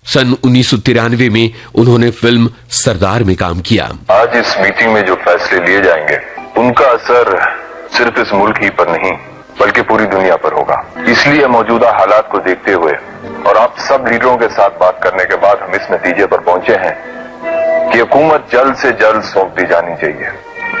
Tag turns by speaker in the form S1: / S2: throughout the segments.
S1: सन 1993 में उन्होंने फिल्म सरदार में काम किया।
S2: आज इस मीटिंग में जो फैसले लिए जाएंगे उनका असर सिर्फ इस मुल्क ही पर नहीं बल्कि पूरी दुनिया पर होगा। इसलिए मौजूदा हालात को देखते हुए और आप सब लीडरों के साथ बात करने के बाद हम इस नतीजे पर पहुंचे हैं कि हुकूमत जल्द से जल्द सौंप दी जानी चाहिए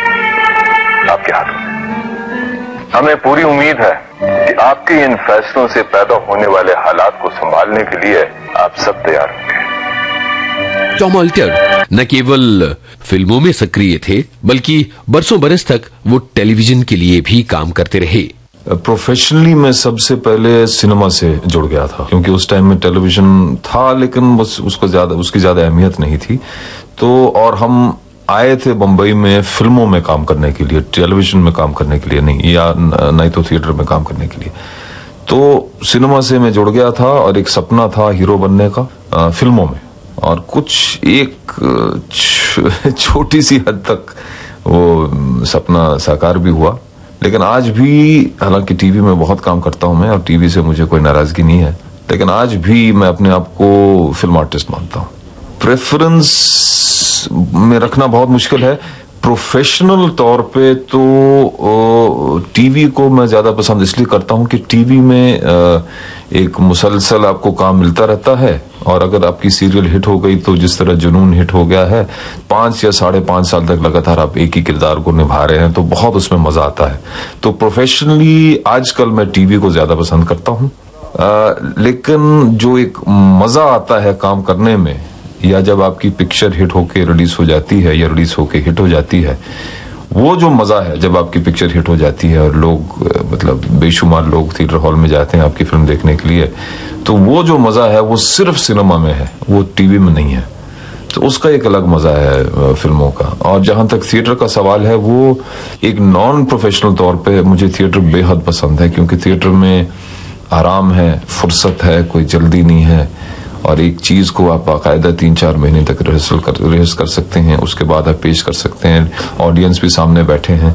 S2: आपके हाथों में। हमें पूरी उम्मीद है कि आपके इन फैसलों से पैदा होने वाले हालात को संभालने के लिए आप सब तैयार होंगे।
S1: टॉम ऑल्टर न केवल फिल्मों में सक्रिय थे बल्कि बरसों बरस तक वो टेलीविजन के लिए भी काम करते रहे।
S3: प्रोफेशनली मैं सबसे पहले सिनेमा से जुड़ गया था, क्योंकि उस टाइम में टेलीविजन था लेकिन बस उसकी ज्यादा अहमियत नहीं थी। तो और हम आए थे बंबई में फिल्मों में काम करने के लिए, टेलीविजन में काम करने के लिए नहीं, या नहीं तो थिएटर में काम करने के लिए। तो सिनेमा से मैं जुड़ गया था और एक सपना था हीरो बनने का फिल्मों में, और कुछ एक छोटी सी हद तक वो सपना साकार भी हुआ। लेकिन आज भी, हालांकि टीवी में बहुत काम करता हूं मैं और टीवी से मुझे कोई नाराजगी नहीं है, लेकिन आज भी मैं अपने आप को फिल्म आर्टिस्ट मानता हूं। प्रेफरेंस में रखना बहुत मुश्किल है। प्रोफेशनल तौर पे तो टीवी को मैं ज्यादा पसंद इसलिए करता हूं कि टीवी में एक मुसलसल आपको काम मिलता रहता है, और अगर आपकी सीरियल हिट हो गई तो जिस तरह जुनून हिट हो गया है, 5 या 5.5 साल तक लगातार आप एक ही किरदार को निभा रहे हैं, तो बहुत उसमें मजा आता है। तो प्रोफेशनली आजकल मैं टीवी को ज्यादा पसंद करता हूं, लेकिन जो एक मजा आता है काम करने में, या जब आपकी पिक्चर हिट होके रिलीज हो जाती है या रिलीज होके हिट हो जाती है, वो जो मजा है जब आपकी पिक्चर हिट हो जाती है और लोग मतलब बेशुमार लोग थिएटर हॉल में जाते हैं आपकी फिल्म देखने के लिए, तो वो जो मजा है वो सिर्फ सिनेमा में है, वो टीवी में नहीं है। तो उसका एक अलग मजा है फिल्मों का। और जहां तक थिएटर का सवाल है, वो एक नॉन प्रोफेशनल तौर पे मुझे थिएटर बेहद पसंद है, क्योंकि थिएटर में आराम है, फुर्सत है, कोई जल्दी नहीं है, और एक चीज को आप बाकायदा 3-4 महीने तक रिहर्स कर सकते हैं, उसके बाद आप पेश कर सकते हैं, ऑडियंस भी सामने बैठे हैं।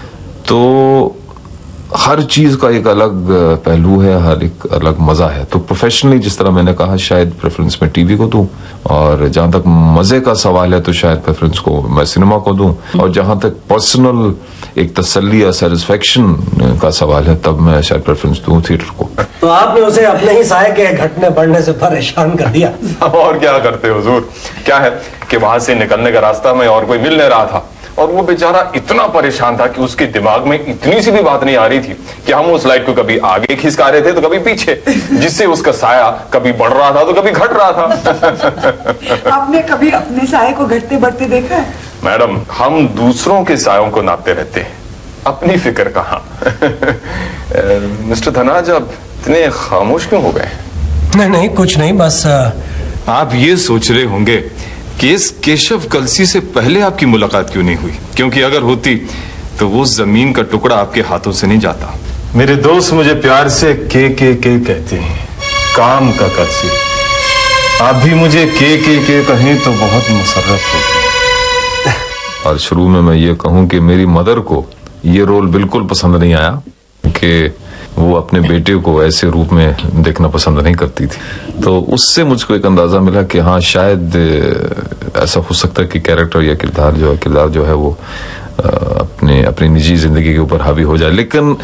S3: तो हर चीज का एक अलग पहलू है, हर एक अलग मजा है। तो प्रोफेशनली जिस तरह मैंने कहा, शायद प्रेफरेंस मैं टीवी को दूं, और जहां तक मजे का सवाल है तो शायद प्रेफरेंस को मैं सिनेमा को दूं, और जहां तक पर्सनल एक तसल्ली या सेटिस्फेक्शन का सवाल है तब मैं शायद प्रेफरेंस दूं थिएटर को।
S4: तो आपने उसे अपने ही साये के घटने पड़ने से परेशान कर दिया।
S2: अब और क्या करते हुजूर, क्या है कि वहां से निकलने का रास्ता में और कोई मिल नहीं रहा था, और वो बेचारा इतना परेशान था कि उसके दिमाग में इतनी सी भी बात नहीं आ रही थी कि हम उस लाइट को कभी आगे खिसका रहे थे तो कभी पीछे, जिससे उसका साया कभी बढ़ रहा था तो कभी घट रहा था। आपने कभी अपने साये को घटते बढ़ते देखा है? मैडम, हम दूसरों के सायों को नापते रहते हैं, अपनी फिक्र कहाँ। मिस्टर धनाज, आप इतने खामोश क्यों हो गए?
S4: नहीं कुछ नहीं, बस
S5: आप ये सोच रहे होंगे कि इस केशव कलसी से पहले आपकी मुलाकात क्यों नहीं हुई, क्योंकि अगर होती तो वो जमीन का टुकड़ा आपके हाथों से नहीं जाता।
S6: मेरे दोस्त मुझे प्यार से के कहते हैं, काम का कलसी। आप भी मुझे के कहें तो बहुत मुसर्रत होगी।
S3: और शुरू में मैं ये कहूं कि मेरी मदर को ये रोल बिल्कुल पसंद नहीं आया, कि वो अपने बेटे को ऐसे रूप में देखना पसंद नहीं करती थी। तो उससे मुझको एक अंदाजा मिला कि हाँ, शायद ऐसा हो सकता है कि कैरेक्टर या किरदार जो है वो अपनी निजी जिंदगी के ऊपर हावी हो जाए। लेकिन